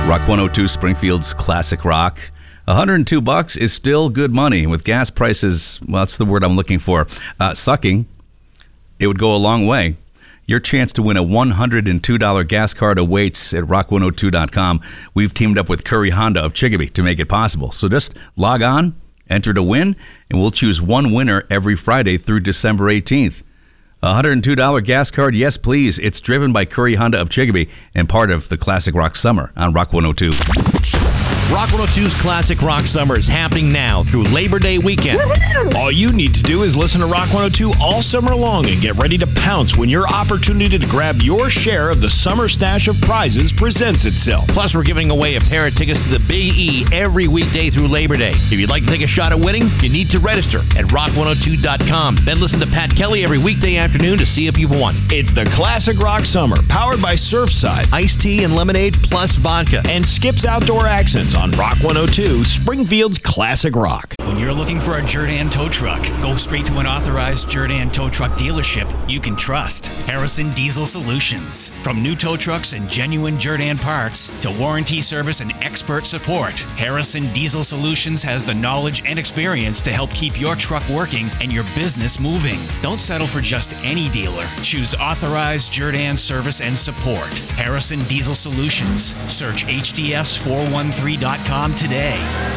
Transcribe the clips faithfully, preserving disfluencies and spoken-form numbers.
Rock one oh two, Springfield's classic rock. one hundred two bucks is still good money. With gas prices, well, that's the word I'm looking for, uh, sucking, it would go a long way. Your chance to win a one hundred two dollars gas card awaits at rock one oh two dot com. We've teamed up with Curry Honda of Chicopee to make it possible. So just log on, enter to win, and we'll choose one winner every Friday through December eighteenth. A one hundred two dollars gas card, yes please. It's driven by Curry Honda of Chicopee and part of the Classic Rock Summer on Rock one oh two. Rock one oh two's Classic Rock Summer is happening now through Labor Day weekend. All you need to do is listen to Rock one oh two all summer long and get ready to pounce when your opportunity to grab your share of the summer stash of prizes presents itself. Plus, we're giving away a pair of tickets to the Big E every weekday through Labor Day. If you'd like to take a shot at winning, you need to register at rock one oh two dot com. Then listen to Pat Kelly every weekday afternoon to see if you've won. It's the Classic Rock Summer, powered by Surfside, Iced tea and lemonade plus vodka, and Skip's Outdoor Accents on Rock one oh two, Springfield's Classic Rock. When you're looking for a Jerdan tow truck, go straight to an authorized Jerdan tow truck dealership you can trust. Harrison Diesel Solutions. From new tow trucks and genuine Jerdan parts to warranty service and expert support, Harrison Diesel Solutions has the knowledge and experience to help keep your truck working and your business moving. Don't settle for just any dealer. Choose authorized Jerdan service and support. Harrison Diesel Solutions. Search H D S four one three dot com today.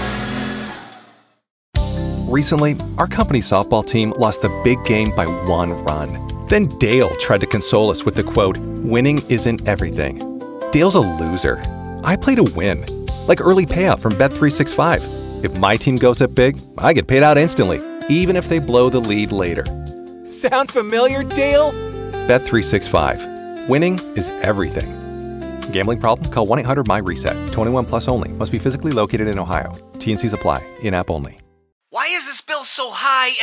Recently, our company's softball team lost the big game by one run. Then Dale tried to console us with the quote, "Winning isn't everything." Dale's a loser. I play to win. Like early payout from Bet three sixty-five. If my team goes up big, I get paid out instantly, even if they blow the lead later. Sound familiar, Dale? Bet three sixty-five. Winning is everything. Gambling problem? Call one eight hundred my reset. twenty-one plus only. Must be physically located in Ohio. T and C's apply. In-app only. Why is this bill so high?